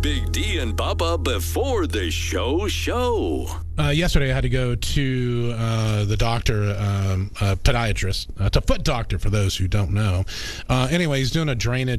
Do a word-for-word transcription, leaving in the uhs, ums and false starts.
Big D and Bubba before the show show. Uh, yesterday, I had to go to uh, the doctor, um, a podiatrist. Uh, it's a foot doctor for those who don't know. Uh, anyway, he's doing a drainage